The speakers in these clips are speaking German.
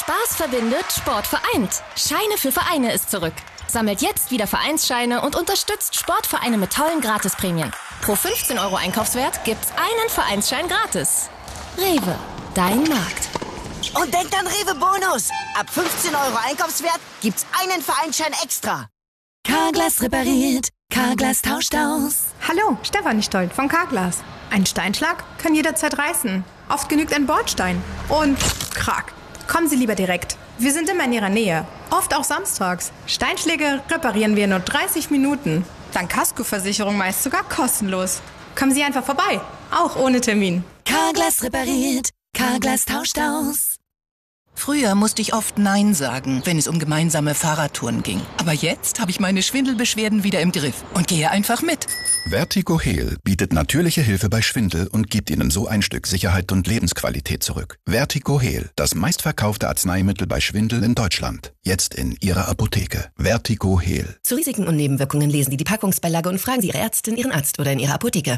Spaß verbindet, Sport vereint. Scheine für Vereine ist zurück. Sammelt jetzt wieder Vereinsscheine und unterstützt Sportvereine mit tollen Gratisprämien. Pro 15 € Einkaufswert gibt's einen Vereinsschein gratis. Rewe, dein Markt. Und denkt an Rewe Bonus. Ab 15 € Einkaufswert gibt's einen Vereinsschein extra. Carglass repariert, Carglass tauscht aus. Hallo, Stefanie Stolt von Carglass. Ein Steinschlag kann jederzeit reißen. Oft genügt ein Bordstein. Und krack. Kommen Sie lieber direkt. Wir sind immer in Ihrer Nähe. Oft auch samstags. Steinschläge reparieren wir in nur 30 Minuten. Dank Kaskoversicherung meist sogar kostenlos. Kommen Sie einfach vorbei. Auch ohne Termin. Carglass repariert, Carglass tauscht aus. Früher musste ich oft Nein sagen, wenn es um gemeinsame Fahrradtouren ging. Aber jetzt habe ich meine Schwindelbeschwerden wieder im Griff und gehe einfach mit. Vertigo Heal bietet natürliche Hilfe bei Schwindel und gibt Ihnen so ein Stück Sicherheit und Lebensqualität zurück. Vertigo Heal, das meistverkaufte Arzneimittel bei Schwindel in Deutschland. Jetzt in Ihrer Apotheke. Vertigo Heal. Zu Risiken und Nebenwirkungen lesen Sie die Packungsbeilage und fragen Sie Ihre Ärztin, Ihren Arzt oder in Ihrer Apotheke.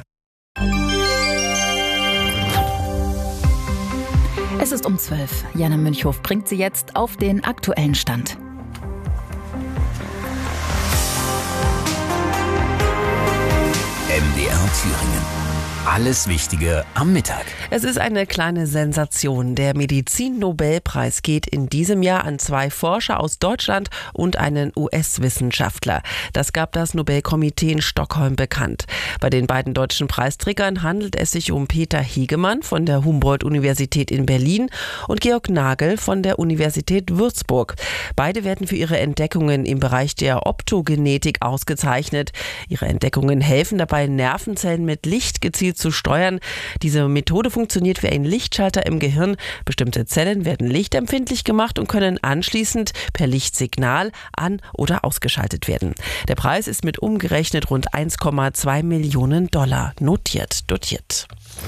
Es ist um 12. Jana Münchhof bringt Sie jetzt auf den aktuellen Stand. MDR Thüringen. Alles Wichtige am Mittag. Es ist eine kleine Sensation. Der Medizin-Nobelpreis geht in diesem Jahr an 2 Forscher aus Deutschland und einen US-Wissenschaftler. Das gab das Nobelkomitee in Stockholm bekannt. Bei den beiden deutschen Preisträgern handelt es sich um Peter Hegemann von der Humboldt-Universität in Berlin und Georg Nagel von der Universität Würzburg. Beide werden für ihre Entdeckungen im Bereich der Optogenetik ausgezeichnet. Ihre Entdeckungen helfen dabei, Nervenzellen mit Licht gezielt zu steuern. Diese Methode funktioniert wie ein Lichtschalter im Gehirn. Bestimmte Zellen werden lichtempfindlich gemacht und können anschließend per Lichtsignal an- oder ausgeschaltet werden. Der Preis ist mit umgerechnet rund 1,2 Millionen $ dotiert.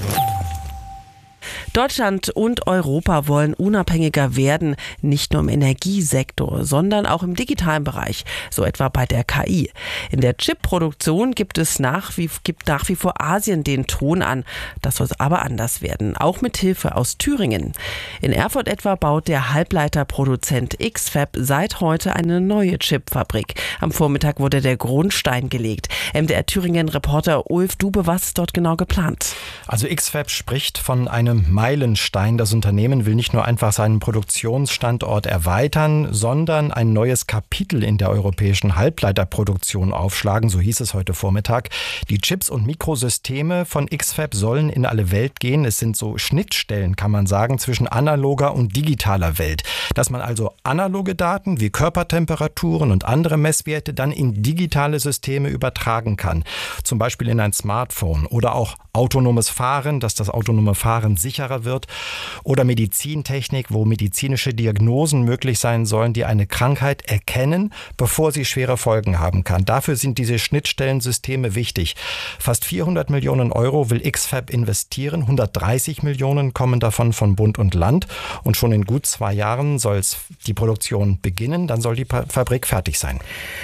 Deutschland und Europa wollen unabhängiger werden, nicht nur im Energiesektor, sondern auch im digitalen Bereich, so etwa bei der KI. In der Chipproduktion gibt nach wie vor Asien den Ton an. Das soll aber anders werden, auch mit Hilfe aus Thüringen. In Erfurt etwa baut der Halbleiterproduzent X-Fab seit heute eine neue Chipfabrik. Am Vormittag wurde der Grundstein gelegt. MDR Thüringen-Reporter Ulf Dube, was ist dort genau geplant? Also X-Fab spricht von einem Meilenstein. Das Unternehmen will nicht nur einfach seinen Produktionsstandort erweitern, sondern ein neues Kapitel in der europäischen Halbleiterproduktion aufschlagen, so hieß es heute Vormittag. Die Chips und Mikrosysteme von X-Fab sollen in alle Welt gehen. Es sind so Schnittstellen, kann man sagen, zwischen analoger und digitaler Welt. Dass man also analoge Daten wie Körpertemperaturen und andere Messwerte dann in digitale Systeme übertragen kann. Zum Beispiel in ein Smartphone oder auch autonomes Fahren, dass das autonome Fahren sicherer wird, oder Medizintechnik, wo medizinische Diagnosen möglich sein sollen, die eine Krankheit erkennen, bevor sie schwere Folgen haben kann. Dafür sind diese Schnittstellensysteme wichtig. Fast 400 Millionen € will X-Fab investieren, 130 Millionen kommen davon von Bund und Land und schon in gut 2 Jahren soll die Produktion beginnen, dann soll die Fabrik fertig sein.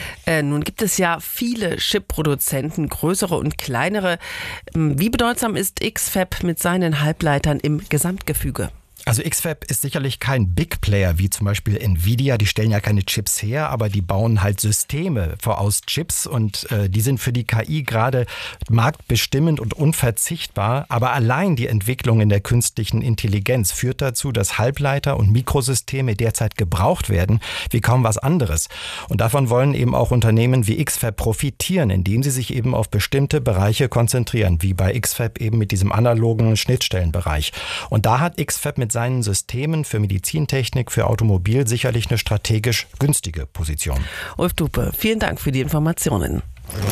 Nun gibt es ja viele Chip-Produzenten, größere und kleinere. Wie bedeutsam ist X-Fab mit seinen Halbleitern im Gesamtgefüge? Also X-Fab ist sicherlich kein Big Player wie zum Beispiel Nvidia, die stellen ja keine Chips her, aber die bauen halt Systeme aus Chips und die sind für die KI gerade marktbestimmend und unverzichtbar. Aber allein die Entwicklung in der künstlichen Intelligenz führt dazu, dass Halbleiter und Mikrosysteme derzeit gebraucht werden wie kaum was anderes. Und davon wollen eben auch Unternehmen wie X-Fab profitieren, indem sie sich eben auf bestimmte Bereiche konzentrieren, wie bei X-Fab eben mit diesem analogen Schnittstellenbereich. Und da hat X-Fab mit seinen Systemen für Medizintechnik, für Automobil sicherlich eine strategisch günstige Position. Ulf Dupe, vielen Dank für die Informationen.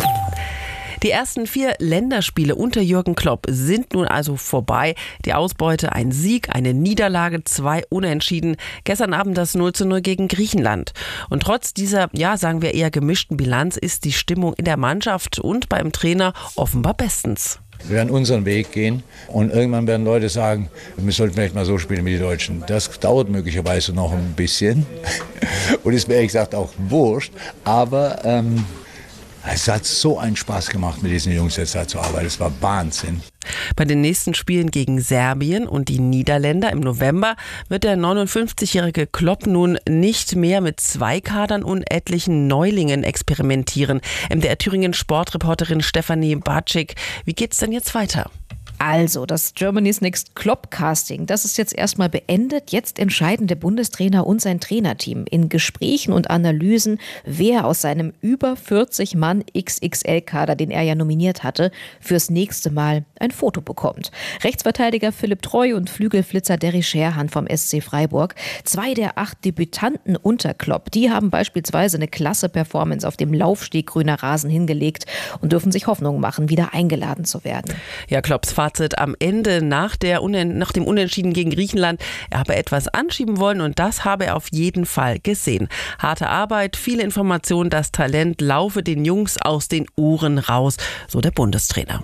Die ersten 4 Länderspiele unter Jürgen Klopp sind nun also vorbei. Die Ausbeute: ein Sieg, eine Niederlage, 2 Unentschieden. Gestern Abend das 0:0 gegen Griechenland. Und trotz dieser, sagen wir eher gemischten Bilanz ist die Stimmung in der Mannschaft und beim Trainer offenbar bestens. Wir werden unseren Weg gehen und irgendwann werden Leute sagen, wir sollten vielleicht mal so spielen wie die Deutschen. Das dauert möglicherweise noch ein bisschen und ist mir ehrlich gesagt auch wurscht, aber Es hat so einen Spaß gemacht, mit diesen Jungs jetzt da zu arbeiten. Es war Wahnsinn. Bei den nächsten Spielen gegen Serbien und die Niederländer im November wird der 59-jährige Klopp nun nicht mehr mit 2 Kadern und etlichen Neulingen experimentieren. MDR Thüringen Sportreporterin Stefanie Bartschik, wie geht's denn jetzt weiter? Also, das Germany's Next Klopp Casting, das ist jetzt erstmal beendet. Jetzt entscheiden der Bundestrainer und sein Trainerteam in Gesprächen und Analysen, wer aus seinem über 40 Mann XXL-Kader, den er ja nominiert hatte, fürs nächste Mal ein Foto bekommt. Rechtsverteidiger Philipp Treu und Flügelflitzer Derry Scherhan vom SC Freiburg. 2 der 8 Debütanten unter Klopp, die haben beispielsweise eine klasse Performance auf dem Laufsteg grüner Rasen hingelegt und dürfen sich Hoffnung machen, wieder eingeladen zu werden. Ja, Klopps Fazit am Ende nach dem Unentschieden gegen Griechenland. Er habe etwas anschieben wollen und das habe er auf jeden Fall gesehen. Harte Arbeit, viele Informationen, das Talent laufe den Jungs aus den Ohren raus, so der Bundestrainer.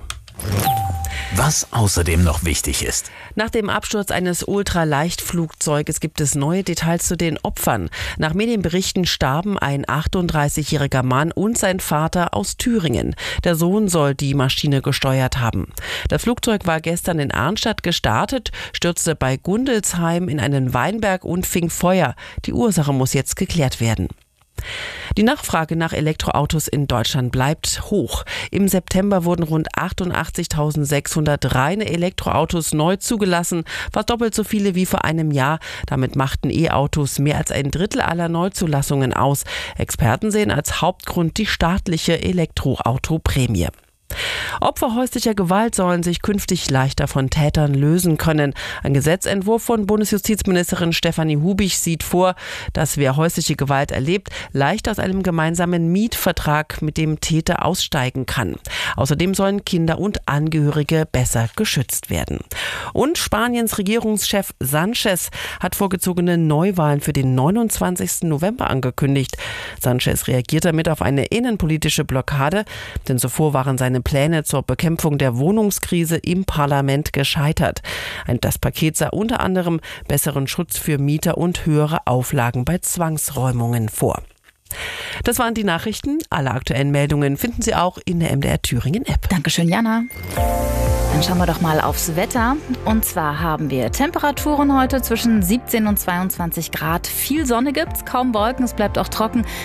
Was außerdem noch wichtig ist. Nach dem Absturz eines Ultraleichtflugzeuges gibt es neue Details zu den Opfern. Nach Medienberichten starben ein 38-jähriger Mann und sein Vater aus Thüringen. Der Sohn soll die Maschine gesteuert haben. Das Flugzeug war gestern in Arnstadt gestartet, stürzte bei Gundelsheim in einen Weinberg und fing Feuer. Die Ursache muss jetzt geklärt werden. Die Nachfrage nach Elektroautos in Deutschland bleibt hoch. Im September wurden rund 88.600 reine Elektroautos neu zugelassen, fast doppelt so viele wie vor einem Jahr. Damit machten E-Autos mehr als ein Drittel aller Neuzulassungen aus. Experten sehen als Hauptgrund die staatliche Elektroautoprämie. Opfer häuslicher Gewalt sollen sich künftig leichter von Tätern lösen können. Ein Gesetzentwurf von Bundesjustizministerin Stefanie Hubig sieht vor, dass wer häusliche Gewalt erlebt, leicht aus einem gemeinsamen Mietvertrag mit dem Täter aussteigen kann. Außerdem sollen Kinder und Angehörige besser geschützt werden. Und Spaniens Regierungschef Sánchez hat vorgezogene Neuwahlen für den 29. November angekündigt. Sánchez reagiert damit auf eine innenpolitische Blockade, denn zuvor waren seine Pläne zur Bekämpfung der Wohnungskrise im Parlament gescheitert. Das Paket sah unter anderem besseren Schutz für Mieter und höhere Auflagen bei Zwangsräumungen vor. Das waren die Nachrichten. Alle aktuellen Meldungen finden Sie auch in der MDR Thüringen App. Dankeschön, Jana. Dann schauen wir doch mal aufs Wetter. Und zwar haben wir Temperaturen heute zwischen 17 und 22 Grad. Viel Sonne gibt's, kaum Wolken, es bleibt auch trocken.